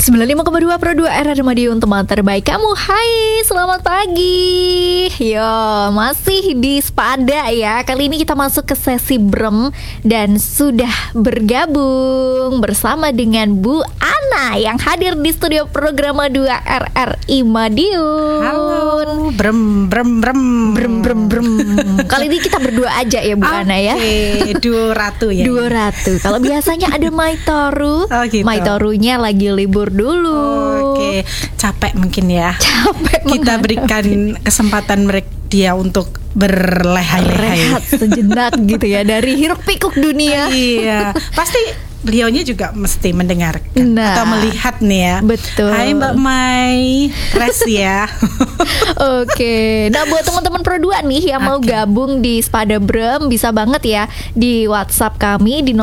95,2 Pro 2 RRI Madiun, teman terbaik kamu. Hai, selamat pagi. Yo, masih di Spada ya. Kali ini kita masuk ke sesi brem dan sudah bergabung bersama dengan Bu Ana yang hadir di studio Programa 2 RRI Madiun. Halo, brem. Kali ini kita berdua aja ya Bu Ana ya. Duo ratu ya. Duo ratu. Kalau biasanya ada Maitoru, gitu. Maitorunya lagi libur dulu. Oke, capek mungkin ya. Capek. Kita berikan kesempatan mereka dia untuk berlehai-lehai. Rehat sejenak gitu ya dari hiruk pikuk dunia. Iya, pasti beliaunya juga mesti mendengarkan atau melihat nih ya. Betul. Hai Mbak Mai, rest ya. Oke. Nah, buat teman-teman Pro 2 nih yang mau gabung di Spada Brem, bisa banget ya di WhatsApp kami di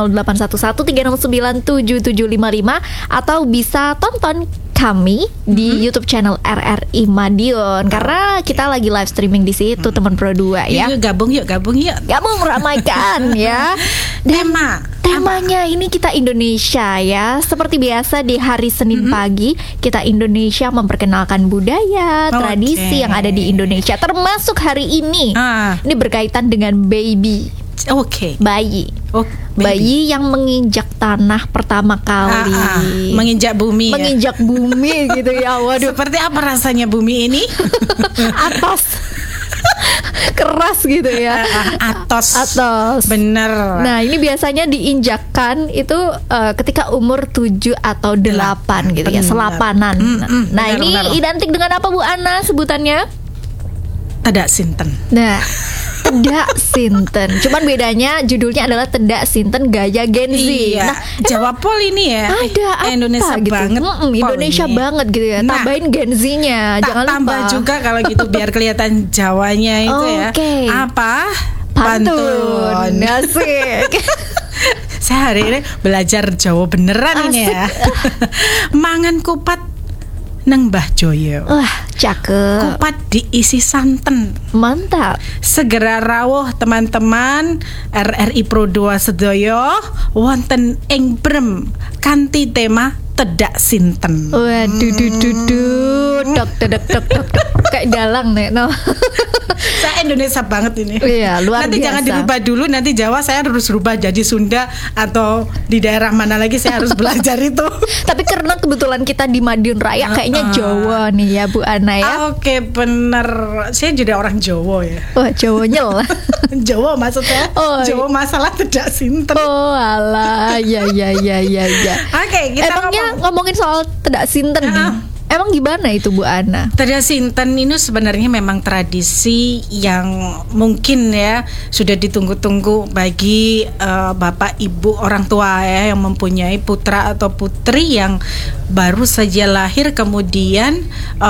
081136977755 atau bisa tonton kami di YouTube channel RRI Madiun karena kita lagi live streaming di situ teman Pro 2 ya. Yuk gabung yuk. Gabung meramaikan ya. Dan temanya ini kita Indonesia ya. Seperti biasa di hari Senin pagi kita Indonesia memperkenalkan budaya, tradisi yang ada di Indonesia, termasuk hari ini. Ini berkaitan dengan baby. Bayi. Bayi yang menginjak tanah pertama kali. Menginjak bumi. Menginjak bumi gitu ya. Waduh. Seperti apa rasanya bumi ini? Atas. Keras gitu ya. Atos. Bener. Nah, ini biasanya diinjakkan itu ketika umur 7 atau 8 gitu ya. Selapanan. Nah, ini identik dengan apa Bu Ana sebutannya? Tedak sinten. Nah, Tedak Sinten. Cuman bedanya judulnya adalah Tedak Sinten Gaya Gen Z. Iya. Nah, Jawa Pol ini ya. Ada apa Indonesia gitu? banget. Indonesia ini banget gitu ya. Tambahin Gen Z-nya. Jangan tambah lupa juga kalau gitu biar kelihatan Jawanya itu ya. Apa? Pantun. Asik. Saya hari ini belajar Jawa beneran ini ya. Mangan kupat nang Mbah Joyo. Wah, cakep. Kupat diisi santen. Mantap. Segera rawuh teman-teman RRI Pro 2 sedoyo wonten ing brem kanthi tema Tedak Sinten. Waduh, dok kayak dalang nih, no. Saya Indonesia banget ini. Iya, luar nanti biasa. Jangan dirubah dulu, nanti Jawa saya harus rubah jadi Sunda atau di daerah mana lagi saya harus belajar itu. Tapi karena kebetulan kita di Madiun Raya kayaknya Jawa nih ya Bu Ana ya. Oke, bener. Saya juga orang Jawa ya. Wah, Jawanya lah. Jawa maksudnya. Jawa masalah Tedak Sinten. Oh alah, ya. Oke, kita ngomongin soal Tedak Sinten nih. Emang gimana itu Bu Ana? Tedak Sinten ini sebenarnya memang tradisi yang mungkin ya sudah ditunggu-tunggu bagi bapak ibu orang tua ya yang mempunyai putra atau putri yang baru saja lahir, kemudian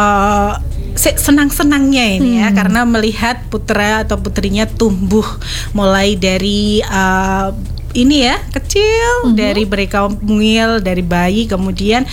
senang-senangnya ini ya karena melihat putra atau putrinya tumbuh mulai dari ini ya kecil, dari mereka mungil dari bayi, kemudian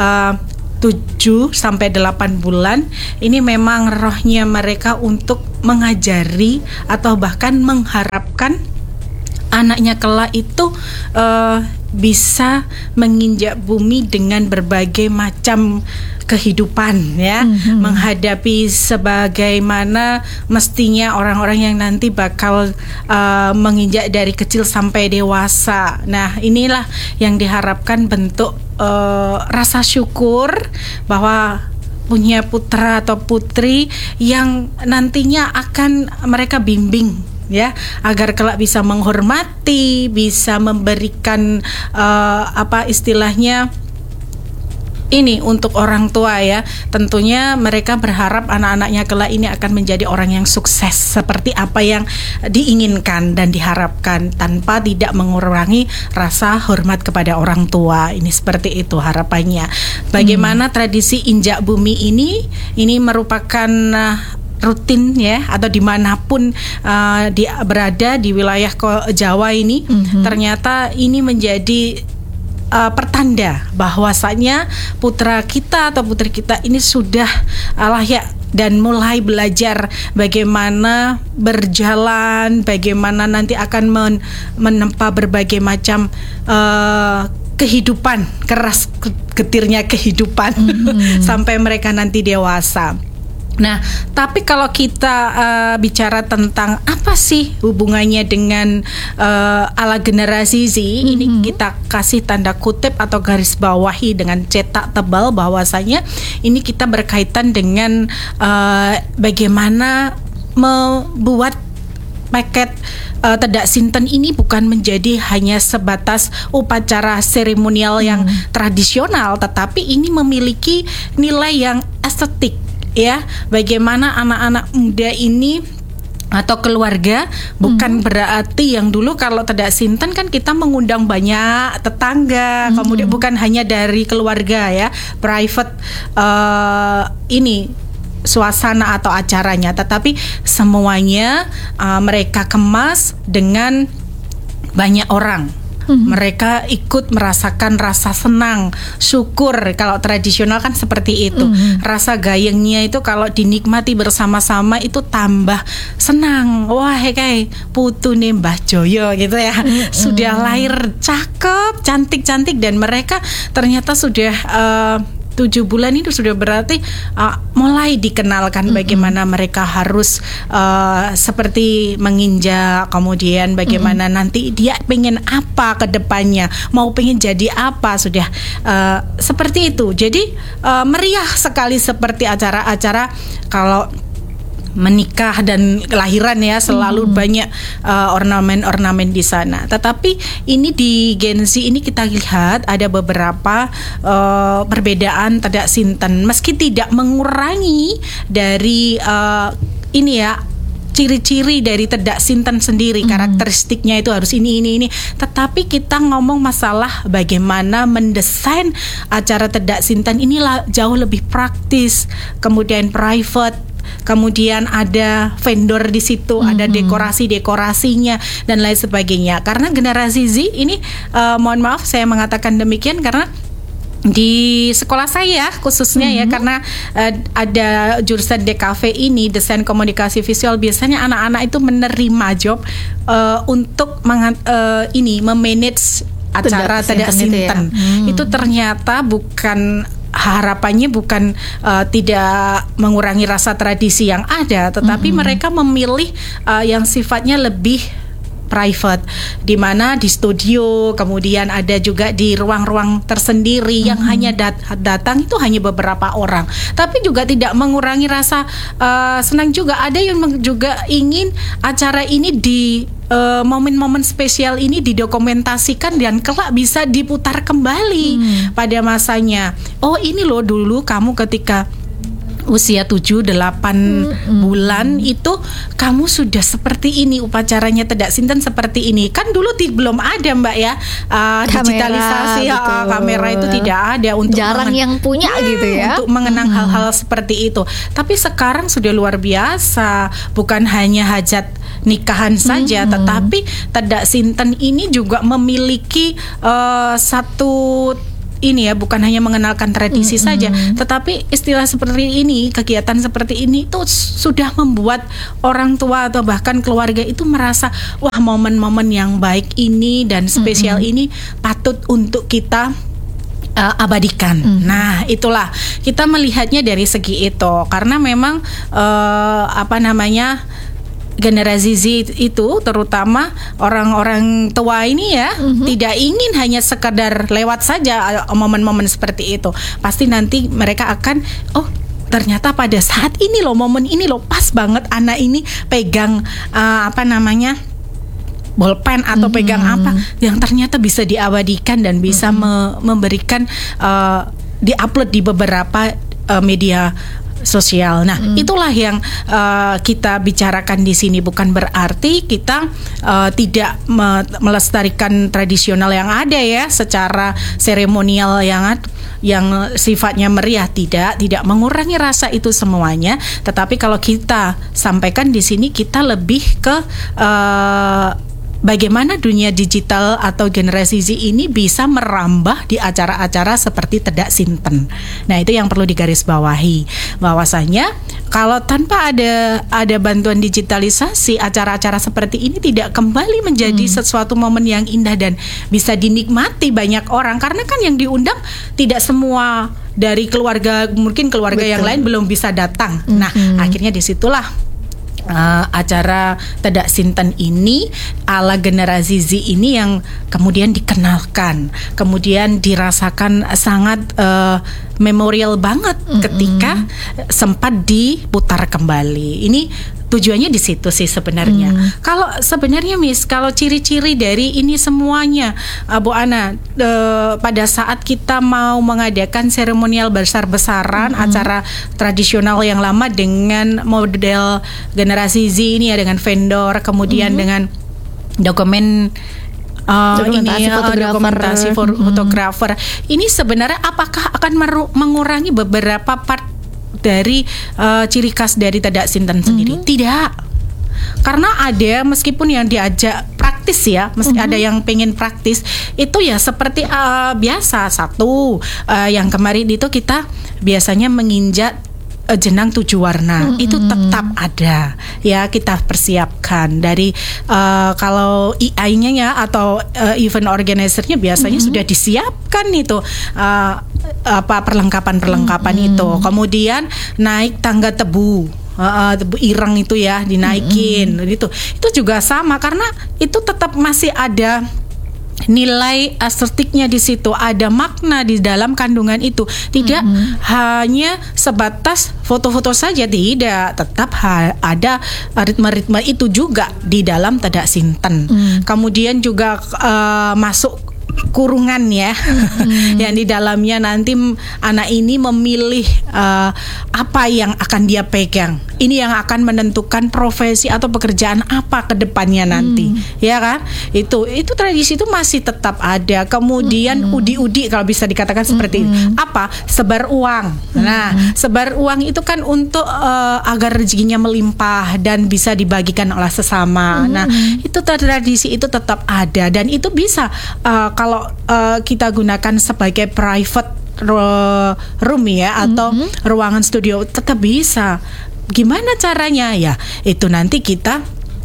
7 sampai 8 bulan ini memang rohnya mereka untuk mengajari atau bahkan mengharapkan anaknya kelak itu bisa menginjak bumi dengan berbagai macam kehidupan ya, menghadapi sebagaimana mestinya orang-orang yang nanti bakal menginjak dari kecil sampai dewasa. Nah, inilah yang diharapkan bentuk rasa syukur bahwa punya putra atau putri yang nantinya akan mereka bimbing ya agar kelak bisa menghormati, bisa memberikan apa istilahnya ini untuk orang tua ya. Tentunya mereka berharap anak-anaknya kelak ini akan menjadi orang yang sukses seperti apa yang diinginkan dan diharapkan tanpa tidak mengurangi rasa hormat kepada orang tua. Ini seperti itu harapannya. Bagaimana tradisi injak bumi ini merupakan rutin ya atau dimanapun berada di wilayah Jawa ini ternyata ini menjadi pertanda bahwasanya putra kita atau putri kita ini sudah layak dan mulai belajar bagaimana berjalan, bagaimana nanti akan menempa berbagai macam kehidupan, keras getirnya kehidupan sampai mereka nanti dewasa. Nah, tapi kalau kita bicara tentang apa sih hubungannya dengan ala generasi Z, ini kita kasih tanda kutip atau garis bawahi dengan cetak tebal bahwasanya ini kita berkaitan dengan bagaimana membuat paket Tedak Sinten ini bukan menjadi hanya sebatas upacara seremonial yang tradisional, tetapi ini memiliki nilai yang estetik, ya. Bagaimana anak-anak muda ini atau keluarga, bukan berarti yang dulu kalau Tedak Sinten kan kita mengundang banyak tetangga, kemudian bukan hanya dari keluarga, ya, private ini suasana atau acaranya, tetapi semuanya mereka kemas dengan banyak orang. Mereka ikut merasakan rasa senang, syukur. Kalau tradisional kan seperti itu. Rasa gayengnya itu kalau dinikmati bersama-sama itu tambah senang. Wah, kayak putune Mbah Joyo gitu ya. Sudah lahir cakep, cantik-cantik, dan mereka ternyata sudah 7 bulan itu sudah berarti mulai dikenalkan bagaimana mereka harus seperti menginjak, kemudian bagaimana nanti dia pengen apa ke depannya, mau pengen jadi apa, sudah seperti itu. Jadi meriah sekali seperti acara-acara kalau menikah dan kelahiran, ya, selalu banyak ornamen-ornamen di sana. Tetapi ini di Gen Z ini kita lihat ada beberapa perbedaan Tedak Sinten, meski tidak mengurangi dari ini, ya, ciri-ciri dari Tedak Sinten sendiri, karakteristiknya itu harus ini. Tetapi kita ngomong masalah bagaimana mendesain acara Tedak Sinten inilah jauh lebih praktis, kemudian private. Kemudian ada vendor di situ, ada dekorasinya dan lain sebagainya. Karena generasi Z ini, mohon maaf saya mengatakan demikian karena di sekolah saya khususnya, ya, karena ada jurusan DKV ini, desain komunikasi visual, biasanya anak-anak itu menerima job untuk memanage acara Tedak Sinten. Itu ternyata bukan, harapannya bukan tidak mengurangi rasa tradisi yang ada, tetapi mereka memilih yang sifatnya lebih private, di mana di studio, kemudian ada juga di ruang-ruang tersendiri yang hanya datang itu hanya beberapa orang, tapi juga tidak mengurangi rasa senang juga. Ada yang juga ingin acara ini di momen-momen spesial ini didokumentasikan dan kelak bisa diputar kembali pada masanya. Oh, ini loh dulu kamu ketika usia 7-8 bulan itu kamu sudah seperti ini, upacaranya Tedak Sinten seperti ini. Kan dulu belum ada, Mbak, ya, digitalisasi, kamera itu tidak ada untuk jarang yang punya gitu, ya, untuk mengenang hal-hal seperti itu. Tapi sekarang sudah luar biasa, bukan hanya hajat nikahan saja, tetapi Tedak Sinten ini juga memiliki satu ini, ya, bukan hanya mengenalkan tradisi saja, tetapi istilah seperti ini, kegiatan seperti ini itu sudah membuat orang tua atau bahkan keluarga itu merasa, wah, momen-momen yang baik ini dan spesial ini patut untuk kita abadikan. Nah, itulah kita melihatnya dari segi itu, karena memang generasi Z itu, terutama orang-orang tua ini, ya, tidak ingin hanya sekadar lewat saja momen-momen seperti itu. Pasti nanti mereka akan, oh, ternyata pada saat ini loh, momen ini loh, pas banget anak ini pegang bolpen atau pegang apa yang ternyata bisa diabadikan dan bisa memberikan diupload di beberapa media sosial. Nah, itulah yang kita bicarakan di sini. Bukan berarti kita tidak melestarikan tradisional yang ada, ya, secara seremonial yang sifatnya meriah, tidak mengurangi rasa itu semuanya. Tetapi kalau kita sampaikan di sini, kita lebih ke bagaimana dunia digital atau generasi Z ini bisa merambah di acara-acara seperti Tedak Sinten. Nah, itu yang perlu digarisbawahi, bahwasanya kalau tanpa ada bantuan digitalisasi, acara-acara seperti ini tidak kembali menjadi sesuatu momen yang indah dan bisa dinikmati banyak orang, karena kan yang diundang tidak semua dari keluarga, mungkin keluarga yang lain belum bisa datang. Nah, akhirnya disitulah acara Tedak Sinten ini ala generasi Z ini yang kemudian dikenalkan, kemudian dirasakan sangat memorial banget ketika sempat diputar kembali. Ini tujuannya di situ sih sebenarnya. Kalau sebenarnya kalau ciri-ciri dari ini semuanya, Bu Ana, pada saat kita mau mengadakan seremonial besar-besaran, acara tradisional yang lama dengan model generasi Z ini ya, dengan vendor, kemudian dengan dokumentasi fotografer. Ini sebenarnya apakah akan mengurangi beberapa part dari ciri khas dari Tedak Sinten sendiri? Tidak, karena ada, meskipun yang diajak praktis ya, meski ada yang pengen praktis, itu ya seperti biasa. Yang kemarin itu kita biasanya menginjak jenang 7 warna, itu tetap ada ya, kita persiapkan dari kalau EI-nya ya atau event organizer-nya biasanya sudah disiapkan itu perlengkapan itu. Kemudian naik tangga tebu ireng itu ya, dinaikin itu juga sama, karena itu tetap masih ada nilai estetiknya di situ, ada makna di dalam kandungan itu. Tidak hanya sebatas foto-foto saja, tidak, tetap ada ritme-ritme itu juga di dalam Tedak Sinten. Kemudian juga masuk kurungan ya, yang di dalamnya nanti anak ini memilih apa yang akan dia pegang. Ini yang akan menentukan profesi atau pekerjaan apa ke depannya nanti, ya kan? Itu tradisi itu masih tetap ada. Kemudian udi-udi kalau bisa dikatakan seperti apa? Sebar uang. Nah, sebar uang itu kan untuk agar rezekinya melimpah dan bisa dibagikan oleh sesama. Nah, itu tradisi itu tetap ada, dan itu bisa kalau kita gunakan sebagai private room ya, atau ruangan studio, tetap bisa. Gimana caranya ya? Itu nanti kita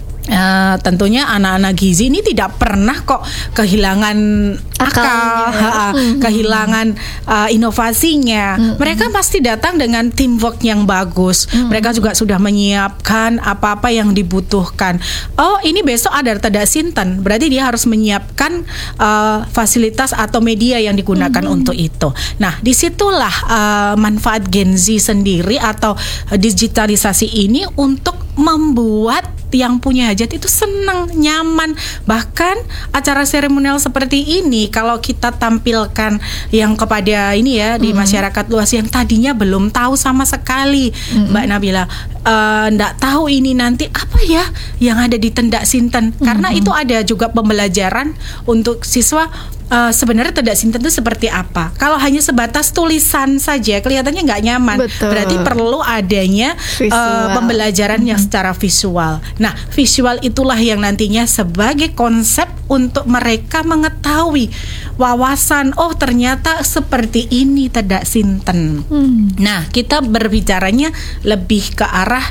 tentunya anak-anak gizi ini tidak pernah kok kehilangan akal, kehilangan inovasinya. Mereka pasti datang dengan teamwork yang bagus. Mereka juga sudah menyiapkan apa-apa yang dibutuhkan. Oh, ini besok ada Tedak Sinten, berarti dia harus menyiapkan fasilitas atau media yang digunakan untuk itu. Nah, disitulah manfaat Gen Z sendiri atau digitalisasi ini untuk membuat yang punya hajat itu senang, nyaman. Bahkan acara seremonial seperti ini kalau kita tampilkan yang kepada ini ya, di masyarakat luas yang tadinya belum tahu sama sekali, Mbak Nabila, nggak tahu ini nanti apa ya yang ada di Tedak Sinten, karena itu ada juga pembelajaran untuk siswa. Sebenarnya Tedak Sinten itu seperti apa? Kalau hanya sebatas tulisan saja kelihatannya nggak nyaman. Betul. Berarti perlu adanya pembelajaran yang secara visual. Nah, visual itulah yang nantinya sebagai konsep untuk mereka mengetahui wawasan, oh ternyata seperti ini Tedak Sinten. Nah, kita berbicaranya lebih ke arah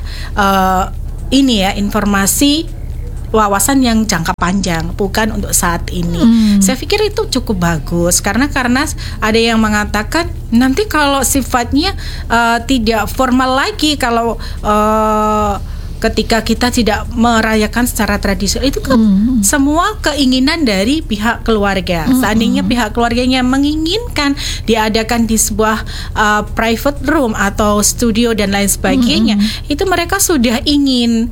ini ya, informasi wawasan yang jangka panjang, bukan untuk saat ini. Saya pikir itu cukup bagus, karena ada yang mengatakan nanti kalau sifatnya tidak formal lagi, kalau ketika kita tidak merayakan secara tradisional, itu kan semua keinginan dari pihak keluarga. Seandainya pihak keluarganya menginginkan diadakan di sebuah private room atau studio dan lain sebagainya, itu mereka sudah ingin,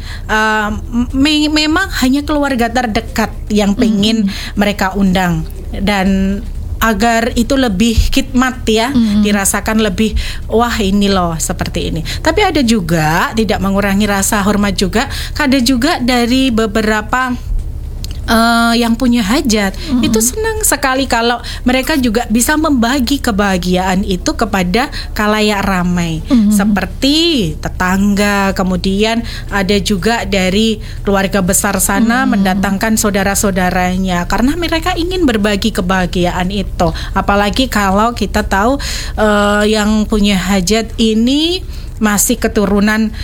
memang hanya keluarga terdekat yang pengen mereka undang, dan agar itu lebih khidmat ya, dirasakan lebih, wah ini loh seperti ini. Tapi ada juga, tidak mengurangi rasa hormat juga, ada juga dari beberapa yang punya hajat itu senang sekali kalau mereka juga bisa membagi kebahagiaan itu kepada khalayak ramai, seperti tetangga, kemudian ada juga dari keluarga besar sana mendatangkan saudara-saudaranya karena mereka ingin berbagi kebahagiaan itu. Apalagi kalau kita tahu yang punya hajat ini masih keturunan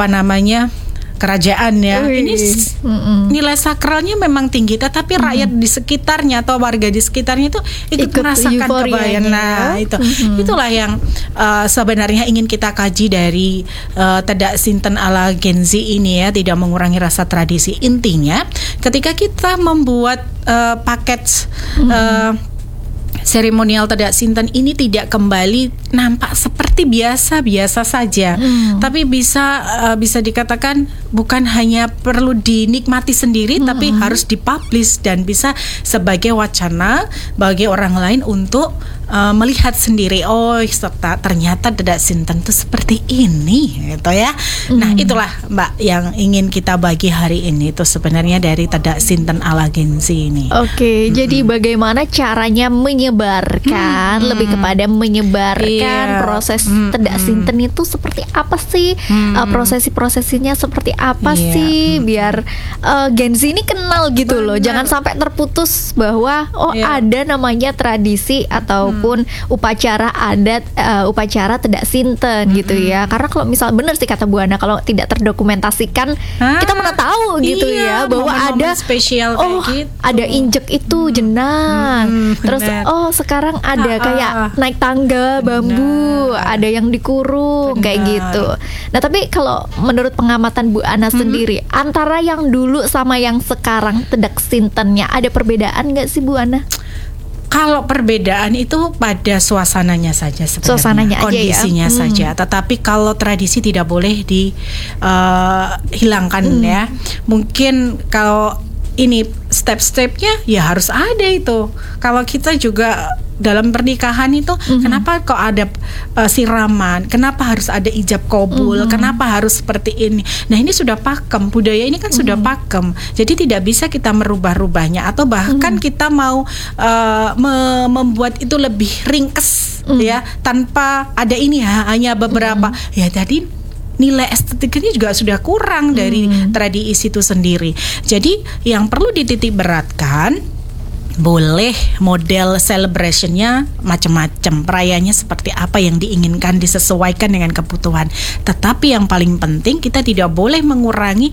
kerajaan ya. Ini nilai sakralnya memang tinggi, tetapi rakyat di sekitarnya atau warga di sekitarnya itu ikut merasakan kebahagiaan. Nah, itulah yang sebenarnya ingin kita kaji dari Tedak Sinten ala Gen Z ini ya, tidak mengurangi rasa tradisi. Intinya, ketika kita membuat paket seremonial Tedak Sinten ini tidak kembali nampak seperti biasa-biasa saja, tapi bisa dikatakan bukan hanya perlu dinikmati sendiri, tapi harus dipublish dan bisa sebagai wacana bagi orang lain untuk melihat sendiri. Oh, ternyata Tedak Sinten itu seperti ini, gitu ya. Nah, itulah Mbak yang ingin kita bagi hari ini itu sebenarnya dari Tedak Sinten ala Gen Z ini. Oke, jadi bagaimana caranya menyebarkan, lebih kepada menyebarkan proses Tedak Sinten itu seperti apa sih, prosesi-prosesinya seperti apa sih, biar Gen Z ini kenal gitu loh, jangan sampai terputus bahwa ada namanya tradisi ataupun upacara adat, upacara Tedak Sinten gitu ya. Karena kalau misal benar sih kata Bu Ana, kalau tidak terdokumentasikan kita mana tahu gitu ya bahwa ada spesial gitu. Ada injek itu jenang, terus sekarang ada kayak naik tangga bambu, ada yang dikurung kayak gitu. Nah, tapi kalau menurut pengamatan Bu Ana sendiri, antara yang dulu sama yang sekarang Tedak Sintennya ada perbedaan nggak sih Bu Ana? Kalau perbedaan itu pada suasananya saja sebenarnya, suasananya kondisinya aja ya. saja. Tetapi kalau tradisi tidak boleh dihilangkan ya. Mungkin kalau ini step-stepnya ya harus ada itu. Kalau kita juga dalam pernikahan itu kenapa kok ada siraman, kenapa harus ada ijab kabul, kenapa harus seperti ini. Nah, ini sudah pakem, budaya ini kan sudah pakem, jadi tidak bisa kita merubah-rubahnya atau bahkan kita mau membuat itu lebih ringkes ya, tanpa ada ini hanya beberapa ya tadi. Nilai estetiknya juga sudah kurang dari tradisi itu sendiri. Jadi yang perlu dititik beratkan, boleh model celebrationnya macam-macam, perayanya seperti apa yang diinginkan, disesuaikan dengan kebutuhan. Tetapi yang paling penting kita tidak boleh mengurangi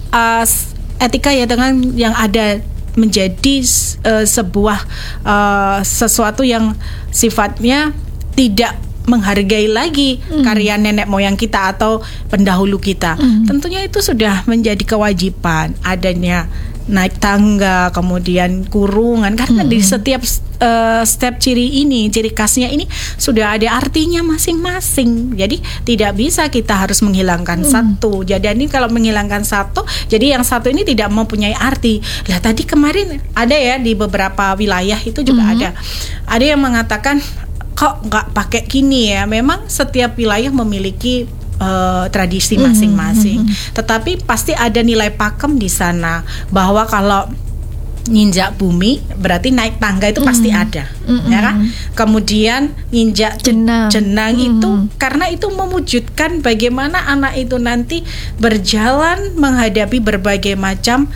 etika ya dengan yang ada menjadi sebuah sesuatu yang sifatnya tidak menghargai lagi karya nenek moyang kita atau pendahulu kita. Tentunya itu sudah menjadi kewajiban adanya naik tangga, kemudian kurungan, karena di setiap step ciri khasnya ini sudah ada artinya masing-masing. Jadi tidak bisa kita harus menghilangkan satu. Jadi ini kalau menghilangkan satu, jadi yang satu ini tidak mempunyai arti. Lah tadi kemarin ada ya di beberapa wilayah itu juga ada yang mengatakan kok nggak pakai gini ya. Memang setiap wilayah memiliki tradisi masing-masing, tetapi pasti ada nilai pakem di sana bahwa kalau nginjak bumi berarti naik tangga itu pasti ada, ya kan? Kemudian nginjak jenang itu karena itu mewujudkan bagaimana anak itu nanti berjalan menghadapi berbagai macam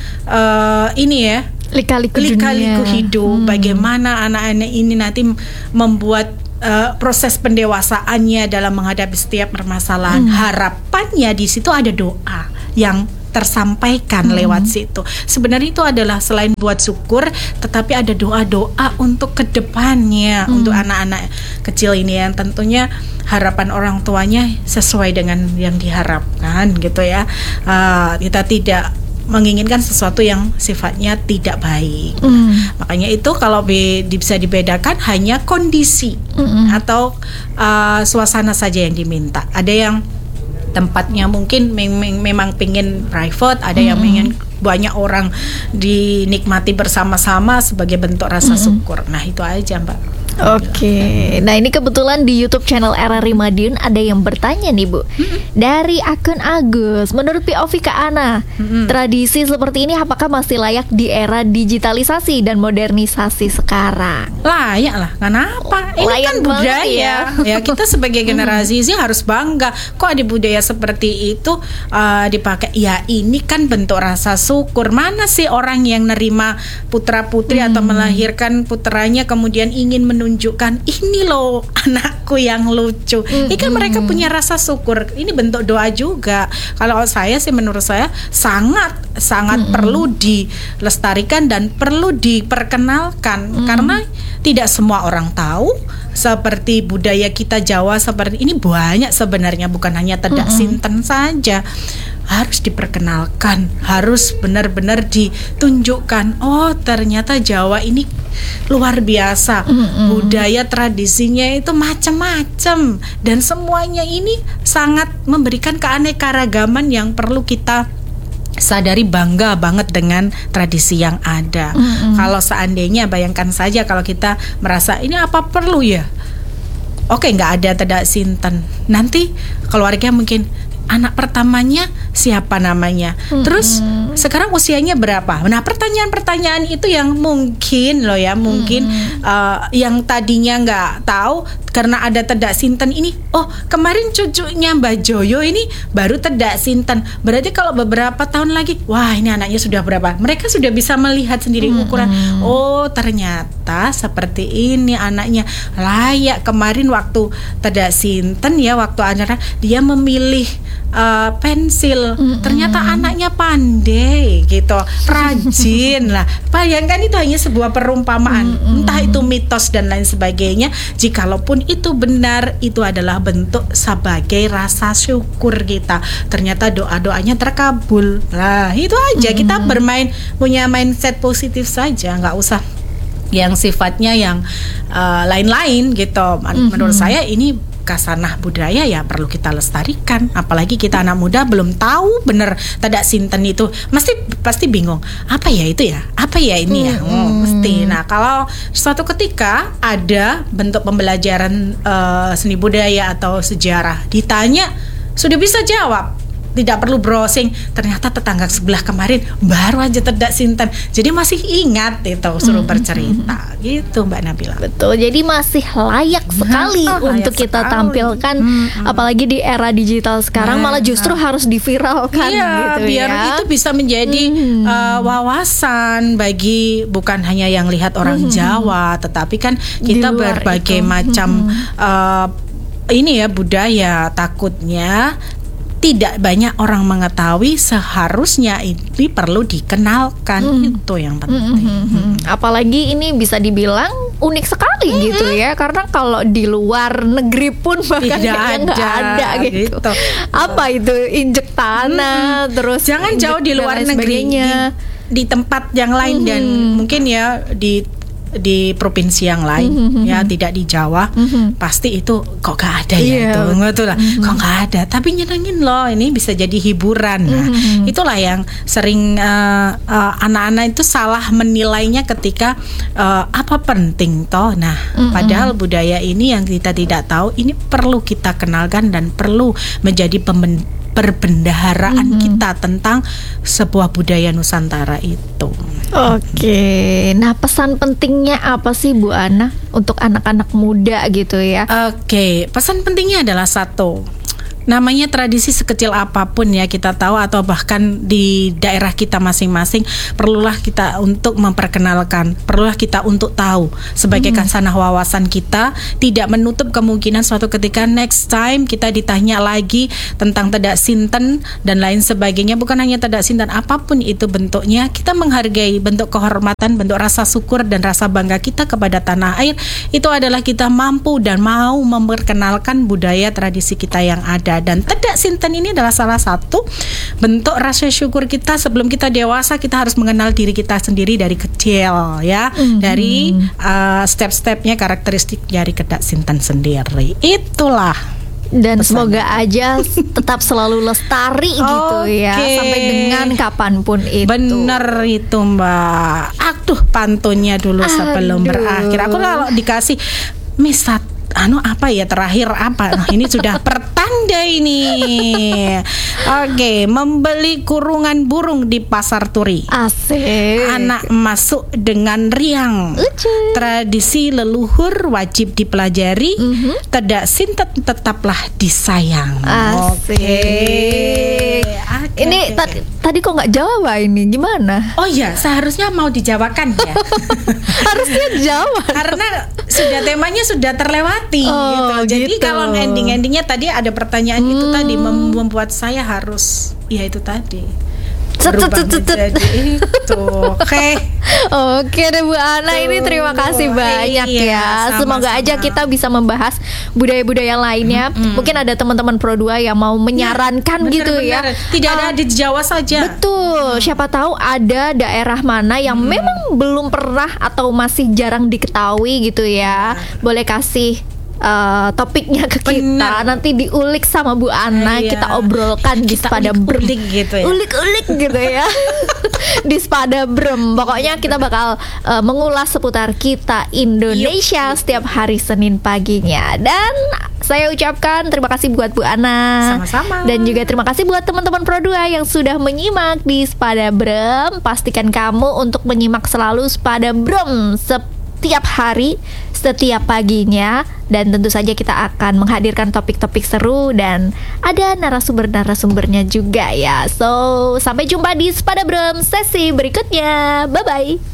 lika-liku hidup. Bagaimana anak-anak ini nanti membuat proses pendewasaannya dalam menghadapi setiap permasalahan. Harapannya di situ ada doa yang tersampaikan lewat situ. Sebenarnya itu adalah selain buat syukur, tetapi ada doa-doa untuk kedepannya, untuk anak-anak kecil ini yang tentunya harapan orang tuanya sesuai dengan yang diharapkan gitu ya. Kita tidak menginginkan sesuatu yang sifatnya tidak baik. Makanya itu kalau bisa dibedakan hanya kondisi atau suasana saja yang diminta. Ada yang tempatnya mungkin memang pengen private, ada yang pengen banyak orang dinikmati bersama-sama sebagai bentuk rasa syukur. Nah, itu aja, Mbak. Oke, nah ini kebetulan di YouTube channel RRI Madiun ada yang bertanya nih Bu, dari akun Agus, menurut POV Kak Ana, tradisi seperti ini apakah masih layak di era digitalisasi dan modernisasi sekarang? Layak lah, kenapa? Ini Layak kan budaya, ya. ya kita sebagai generasi sih harus bangga. Kok ada budaya seperti itu dipakai? Ya ini kan bentuk rasa syukur. Mana sih orang yang nerima putra putri atau melahirkan putranya kemudian ingin menunjukkan ini loh anakku yang lucu. Ini kan mereka punya rasa syukur. Ini bentuk doa juga. Kalau saya sih, menurut saya sangat perlu dilestarikan dan perlu diperkenalkan karena tidak semua orang tahu seperti budaya kita Jawa seperti ini. Banyak sebenarnya, bukan hanya Tedak Sinten saja. Harus diperkenalkan, harus benar-benar ditunjukkan. Oh, ternyata Jawa ini luar biasa. Budaya tradisinya itu macam-macam dan semuanya ini sangat memberikan keanekaragaman yang perlu kita sadari, bangga banget dengan tradisi yang ada. Kalau seandainya, bayangkan saja kalau kita merasa ini apa perlu ya? Oke, nggak ada Tedak Sinten. Nanti keluarga mungkin anak pertamanya siapa namanya? Terus sekarang usianya berapa? Nah, pertanyaan-pertanyaan itu yang mungkin loh ya, mungkin yang tadinya nggak tahu karena ada Tedak Sinten ini. Oh, kemarin cucunya Mbak Joyo ini baru Tedak Sinten. Berarti kalau beberapa tahun lagi, wah ini anaknya sudah berapa? Mereka sudah bisa melihat sendiri ukuran. Oh, ternyata seperti ini anaknya. Layak. Kemarin waktu Tedak Sinten ya, waktu acara dia memilih pensil, ternyata anaknya pandai gitu, rajin lah. Bayangkan itu hanya sebuah perumpamaan, entah itu mitos dan lain sebagainya. Jikalaupun itu benar, itu adalah bentuk sebagai rasa syukur kita. Ternyata doa-doanya terkabul. Nah, itu aja. Kita punya mindset positif saja, nggak usah yang sifatnya yang lain-lain gitu. Menurut saya ini kasanah budaya ya perlu kita lestarikan. Apalagi kita anak muda belum tahu bener Tedak Sinten itu, pasti bingung apa ya itu ya, apa ya ini ya, mesti. Nah, kalau suatu ketika ada bentuk pembelajaran seni budaya atau sejarah, ditanya sudah bisa jawab, tidak perlu browsing. Ternyata tetangga sebelah kemarin baru aja Tedak Sinten, jadi masih ingat itu, suruh bercerita gitu Mbak Nabila. Betul, jadi masih layak sekali untuk kita tampilkan. Apalagi di era digital sekarang, malah justru harus diviralkan gitu biar ya. itu bisa menjadi wawasan bagi bukan hanya yang lihat orang Jawa, tetapi kan kita berbagai macam ini ya budaya. Takutnya tidak banyak orang mengetahui, seharusnya ini perlu dikenalkan. Itu yang penting. Apalagi ini bisa dibilang unik sekali gitu ya, karena kalau di luar negeri pun bahkan nggak ada gitu. Apa itu injek tanah, terus jangan jauh di luar negeri, di tempat yang lain dan mungkin ya di provinsi yang lain ya, tidak di Jawa, pasti itu kok gak ada ya, itu betul lah, kok gak ada, tapi nyenengin loh, ini bisa jadi hiburan. Nah, itulah yang sering anak-anak itu salah menilainya ketika apa penting toh. Nah, padahal budaya ini yang kita tidak tahu, ini perlu kita kenalkan dan perlu menjadi perbendaharaan kita tentang sebuah budaya Nusantara itu. Oke, nah pesan pentingnya apa sih Bu Ana untuk anak-anak muda gitu ya? Oke, pesan pentingnya adalah satu. Namanya tradisi sekecil apapun ya kita tahu, atau bahkan di daerah kita masing-masing, perlulah kita untuk memperkenalkan, perlulah kita untuk tahu sebagai kasanah wawasan kita. Tidak menutup kemungkinan suatu ketika next time kita ditanya lagi tentang Tedak Sinten dan lain sebagainya. Bukan hanya Tedak Sinten, apapun itu bentuknya, kita menghargai bentuk kehormatan, bentuk rasa syukur dan rasa bangga kita kepada tanah air. Itu adalah kita mampu dan mau memperkenalkan budaya tradisi kita yang ada. Dan Tedak Sinten ini adalah salah satu bentuk rasa syukur kita. Sebelum kita dewasa, kita harus mengenal diri kita sendiri dari kecil ya, dari step-stepnya, karakteristik dari Tedak Sinten sendiri. Itulah. Dan semoga aja tetap selalu lestari gitu ya, sampai dengan kapanpun itu. Bener itu Mbak. Aduh pantunnya dulu sebelum berakhir. Aku kalau dikasih misat apa ya terakhir apa? Nah, ini sudah pertanda ini. Oke, membeli kurungan burung di pasar turi. Asik. Anak masuk dengan riang. Tradisi leluhur wajib dipelajari. Tidak sintet tetaplah disayang. Asik. Ini tadi kok nggak jawab ini gimana? Oh iya, seharusnya mau dijawakan ya. Harusnya jawab. Karena sudah temanya sudah terlewati gitu. Jadi kalau ending-endingnya tadi ada pertanyaan itu tadi membuat saya harus ya itu tadi. Oke deh Bu Ana, ini terima kasih banyak ya. Semoga aja kita bisa membahas budaya-budaya lainnya. Mungkin ada teman-teman Pro 2 yang mau menyarankan gitu ya. Tidak ada di Jawa saja. Betul. Siapa tahu ada daerah mana yang memang belum pernah atau masih jarang diketahui gitu ya. Boleh kasih topiknya ke kita. Nanti diulik sama Bu Ana, kita obrolkan di Spada Brem gitu ya. Ulik-ulik gitu ya. Di Spada Brem. Pokoknya kita bakal mengulas seputar kita Indonesia setiap hari Senin paginya. Dan saya ucapkan terima kasih buat Bu Ana. Sama-sama. Dan juga terima kasih buat teman-teman Pro 2 yang sudah menyimak di Spada Brem. Pastikan kamu untuk menyimak selalu Spada Brem setiap hari, setiap paginya. Dan tentu saja kita akan menghadirkan topik-topik seru dan ada narasumber-narasumbernya juga ya. So, sampai jumpa di Spada Brem sesi berikutnya. Bye-bye.